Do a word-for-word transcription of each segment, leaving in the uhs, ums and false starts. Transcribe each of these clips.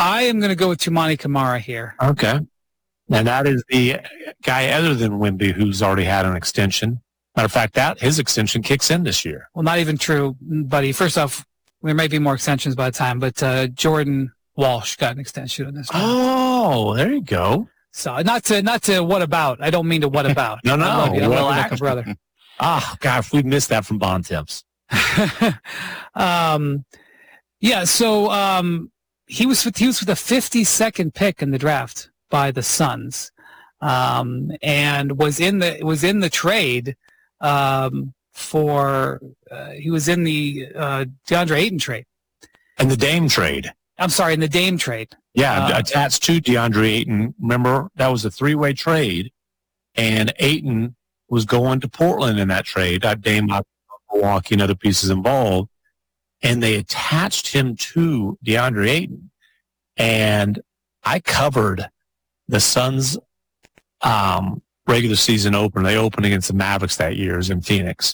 I am going to go with Toumani Camara here. Okay. And that is the guy other than Wemby who's already had an extension. Matter of fact, that his extension kicks in this year. Well, not even true, buddy. First off, there might be more extensions by the time, but uh, Jordan Walsh got an extension in this one. Oh, there you go. So not to not to what about. I don't mean to what about. no, no, I love you. I well, love you like a brother. Ah, oh, gosh, we missed that from Bond Temps. um, yeah. So um, he was with, he was with the fifty-second pick in the draft by the Suns, um, and was in the was in the trade um, for uh, he was in the uh, DeAndre Ayton trade and the Dame trade. I'm sorry, in the Dame trade. Yeah, uh, attached to DeAndre Ayton. Remember, that was a three-way trade, and Ayton was going to Portland in that trade. That Dame, Milwaukee, and other pieces involved, and they attached him to DeAndre Ayton. And I covered the Suns' um, regular season opener. They opened against the Mavericks that year. It was in Phoenix,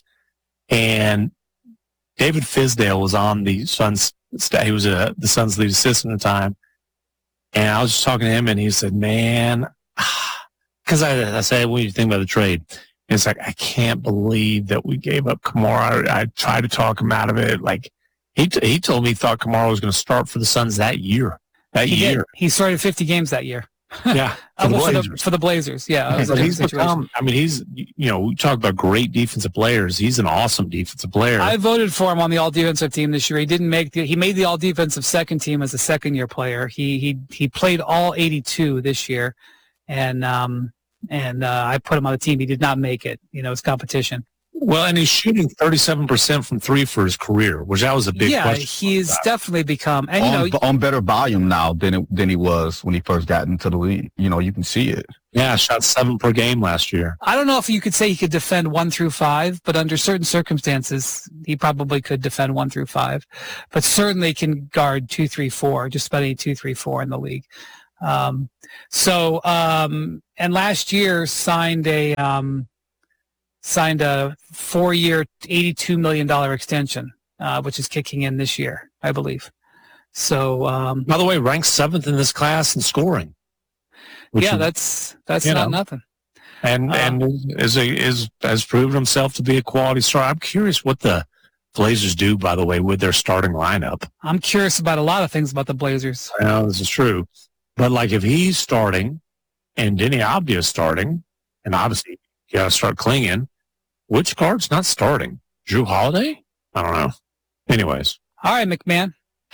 and David Fizdale was on the Suns. He was a, the Suns' lead assistant at the time. And I was just talking to him, and he said, man, because I, I said, what do you think about the trade? And it's like, I can't believe that we gave up Kamara. I, I tried to talk him out of it. Like, he t- he told me he thought Kamara was going to start for the Suns that year. That he year. Did. He started fifty games that year. Yeah. For, the, for, the, for the Blazers. Yeah. But he's become, I mean, he's, you know, we talk about great defensive players. He's an awesome defensive player. I voted for him on the all defensive team this year. He didn't make the, he made the all defensive second team as a second year player. He, he, he played all eighty-two this year. And, um, and, uh, I put him on the team. He did not make it. You know, it's competition. Well, and he's shooting thirty-seven percent from three for his career, which that was a big yeah, question. Yeah, he's definitely become, and you on, know, on better volume now than it, than he was when he first got into the league. You know, you can see it. Yeah, shot seven per game last year. I don't know if you could say he could defend one through five, but under certain circumstances, he probably could defend one through five, but certainly can guard two, three, four, just about any two, three, four in the league. Um, so, um, and last year signed a, um, signed a four-year, eighty-two million dollars extension, uh, which is kicking in this year, I believe. So, um, by the way, ranked seventh in this class in scoring. Yeah, is, that's that's not know, nothing. And uh, and is a, is has proven himself to be a quality star. I'm curious what the Blazers do, by the way, with their starting lineup. I'm curious about a lot of things about the Blazers. I know this is true, but like if he's starting and Denny Abdia is starting, and obviously you got to start clinging. Which guard's not starting? Drew Holiday? I don't know. Anyways. All right, McMahon.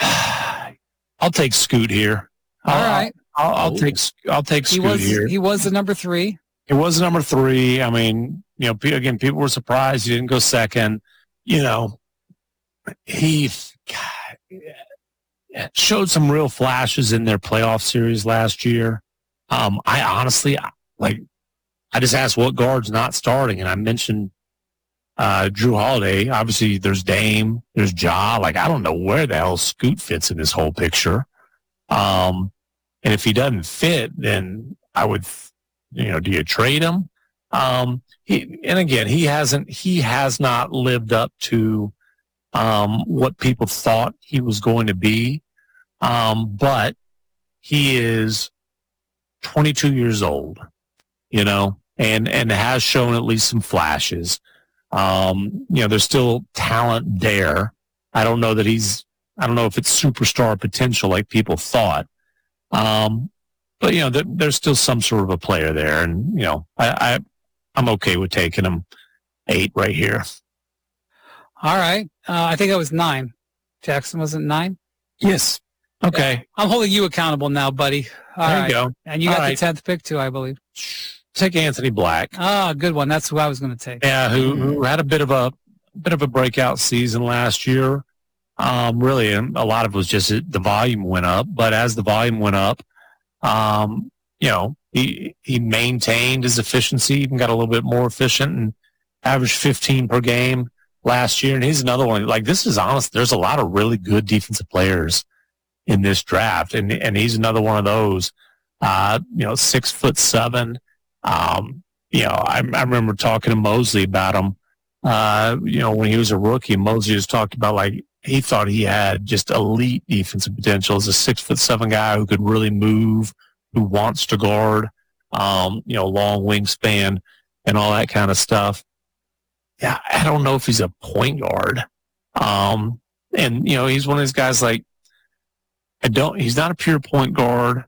I'll take Scoot here. All I'll, right. I'll, I'll take I'll take Scoot he was, here. He was the number three. It was number three. I mean, you know, again, people were surprised he didn't go second. You know, he God, showed some real flashes in their playoff series last year. Um, I honestly, like, I just asked what guard's not starting, and I mentioned Uh, Drew Holiday. Obviously, there's Dame, there's Ja. Like, I don't know where the hell Scoot fits in this whole picture. Um, and if he doesn't fit, then I would, you know, do you trade him? Um, he, and again, he hasn't, he has not lived up to um, what people thought he was going to be. Um, but he is twenty-two years old, you know, and, and has shown at least some flashes. Um, you know, there's still talent there. I don't know that he's, I don't know if it's superstar potential like people thought. Um, but, you know, there, there's still some sort of a player there. And, you know, I, I, I'm okay with taking him eight right here. All right. Uh, I think I was nine. Jackson wasn't nine? Yes. Okay. Yeah. I'm holding you accountable now, buddy. All there right. you go. And you All got right. the tenth pick too, I believe. Take Anthony Black. Ah, good one. That's who I was going to take. Yeah, who, who had a bit of a bit of a breakout season last year. Um, really, and a lot of it was just the volume went up. But as the volume went up, um, you know, he he maintained his efficiency, even got a little bit more efficient, and averaged fifteen per game last year. And he's another one. Like, this is honest. There's a lot of really good defensive players in this draft, and and he's another one of those. Uh, you know, six foot seven. Um, you know, I, I remember talking to Mosley about him, uh, you know, when he was a rookie. Mosley just talked about, like, he thought he had just elite defensive potential as a six foot seven guy who could really move, who wants to guard, um, you know, long wingspan and all that kind of stuff. Yeah, I don't know if he's a point guard. Um, and, you know, he's one of those guys like, I don't, he's not a pure point guard,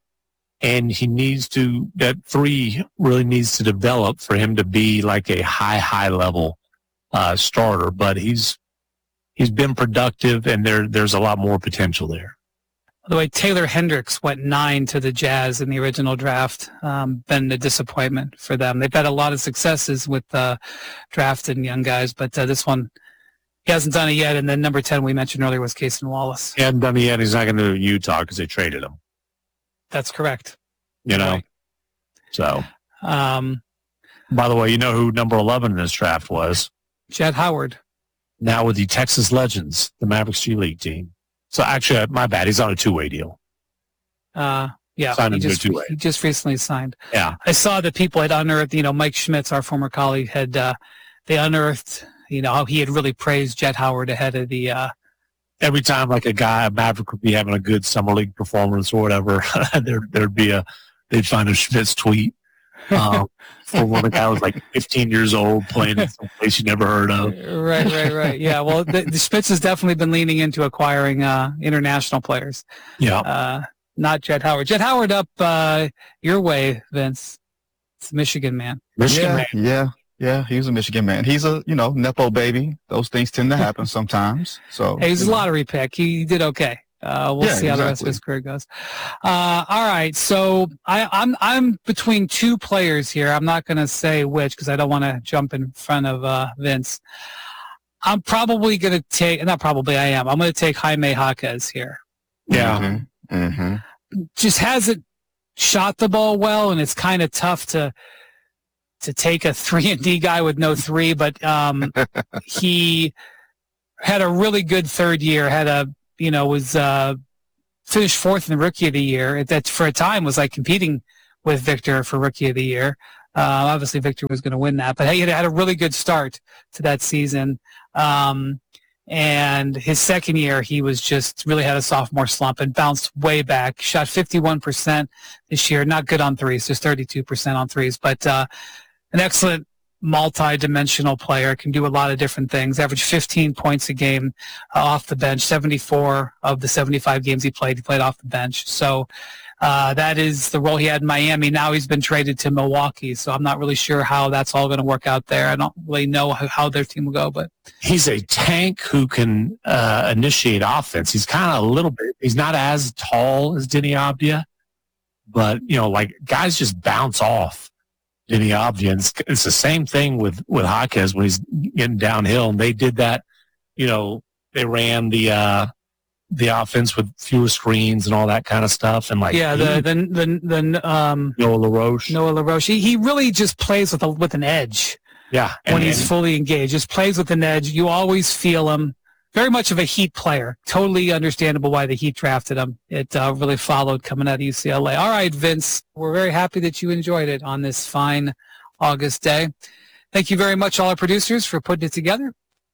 and he needs to, that three really needs to develop for him to be like a high, high level uh, starter, but he's, he's been productive, and there, there's a lot more potential there. By the way, Taylor Hendricks went nine to the Jazz in the original draft. Um, been a disappointment for them. They've had a lot of successes with uh, drafting young guys, but uh, this one, he hasn't done it yet. And then number ten we mentioned earlier was Cason Wallace. He hadn't done it yet. He's not going to Utah because they traded him. That's correct. You know? Right. So, um, by the way, you know who number eleven in this draft was? Jett Howard. Now with the Texas Legends, the Mavericks G League team. So actually, my bad. He's on a two-way deal. Uh, yeah, Signed he him to a just, two-way. he just recently signed. Yeah. I saw that people had unearthed, you know, Mike Schmitz, our former colleague, had, uh, they unearthed, you know, how he had really praised Jett Howard ahead of the, uh, Every time like a guy, a Maverick would be having a good summer league performance or whatever, there, there'd be a, they'd find a Schmitz tweet. Um, for one of the guy was like fifteen years old playing in some place you never heard of. Right, right, right. Yeah, well, the, the Spitz has definitely been leaning into acquiring uh, international players. Yeah. Uh, not Jett Howard. Jett Howard up uh, your way, Vince. It's Michigan man. Michigan yeah, man. yeah, yeah. He's a Michigan man. He's a you know nepo baby. Those things tend to happen sometimes. So Hey, he's a you know. lottery pick. He did okay. Uh, we'll Yeah, see how the rest of exactly. his career goes. Uh, all right, so I, I'm I'm between two players here. I'm not going to say which because I don't want to jump in front of uh, Vince. I'm probably going to take, not probably, I am. I'm going to take Jaime Jaquez here. Yeah. Mm-hmm. Mm-hmm. Just hasn't shot the ball well, and it's kind of tough to to take a three and D guy with no three. But um, he had a really good third year. Had a you know was uh, finished fourth in the Rookie of the Year. That for a time was like competing with Victor for Rookie of the Year. Uh, obviously, Victor was going to win that, but he had had a really good start to that season. Um, and his second year, he was just really had a sophomore slump and bounced way back. Shot fifty-one percent this year. Not good on threes, just thirty-two percent on threes, but uh, an excellent multi-dimensional player. Can do a lot of different things. Averaged fifteen points a game uh, off the bench. seventy-four of the seventy-five games he played, he played off the bench. So uh, that is the role he had in Miami. Now he's been traded to Milwaukee, so I'm not really sure how that's all going to work out there. I don't really know how, how their team will go, but He's a tank who can uh, initiate offense. He's kind of a little bit, he's not as tall as Denny Abdia, but, you know, like guys just bounce off Denny Abdia. And it's, it's the same thing with, with Jaquez when he's getting downhill. And they did that, you know, they ran the, uh, the offense with fewer screens and all that kind of stuff. And like, yeah, the the the, the um, Noah LaRoche. Noah LaRoche, he, he really just plays with a, with an edge. Yeah. When and, he's and, fully engaged, just plays with an edge. You always feel him. Very much of a Heat player. Totally understandable why the Heat drafted him. It uh, really followed coming out of U C L A. All right, Vince, we're very happy that you enjoyed it on this fine August day. Thank you very much, all our producers, for putting it together.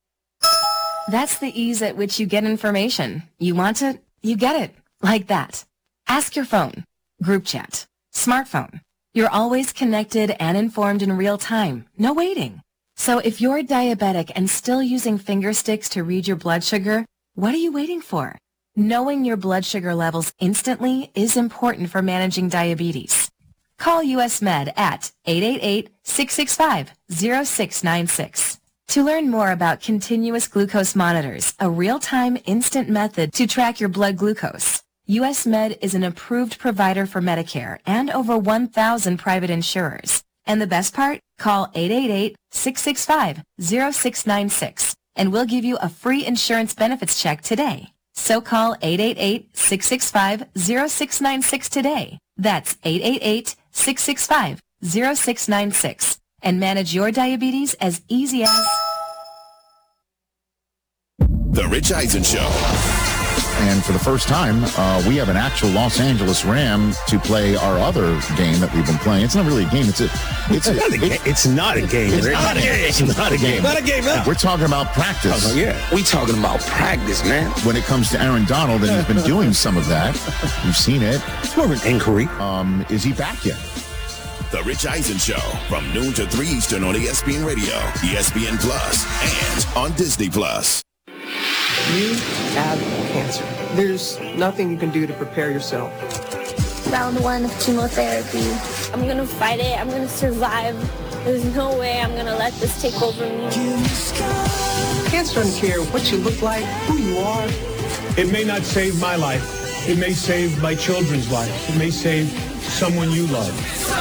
That's the ease at which you get information. You want it, you get it. Like that. Ask your phone. Group chat. Smartphone. You're always connected and informed in real time. No waiting. So if you're diabetic and still using finger sticks to read your blood sugar, what are you waiting for? Knowing your blood sugar levels instantly is important for managing diabetes. Call U S Med at eight eight eight, six six five, zero six nine six. To learn more about continuous glucose monitors, a real-time instant method to track your blood glucose, U S Med is an approved provider for Medicare and over one thousand private insurers. And the best part? Call eight eight eight, six six five, zero six nine six and we'll give you a free insurance benefits check today. So call eight eight eight, six six five, zero six nine six today. That's eight eight eight, six six five, zero six nine six and manage your diabetes as easy as... The Rich Eisen Show. And for the first time, uh, we have an actual Los Angeles Ram to play our other game that we've been playing. It's not really a game. It's a. It's, a, not a it, it's not a game. It's Rick. not a game. It's not a game. Not a game. No. We're talking about practice. Oh, yeah. We talking about practice, man. When it comes to Aaron Donald, and he's been doing some of that. We've seen it. It's more of an inquiry. Um, is he back yet? The Rich Eisen Show from noon to three Eastern on E S P N Radio, E S P N Plus, and on Disney Plus. You have cancer. There's nothing you can do to prepare yourself. Round one of chemotherapy. I'm going to fight it. I'm going to survive. There's no way I'm going to let this take over me. Cancer doesn't care what you look like, who you are. It may not save my life. It may save my children's lives. It may save someone you love.